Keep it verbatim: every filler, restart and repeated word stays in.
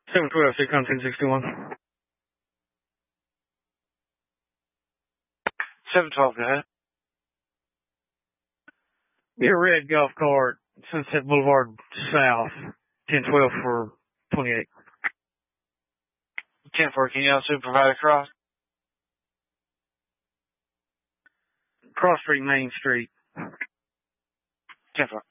seven twelve, six hundred ten sixty-one. seven twelve, go ahead. Your red golf cart, Sunset Boulevard South, ten twelve for twenty-eight. ten four, can you also provide a cross? Cross Street, Main Street. ten four.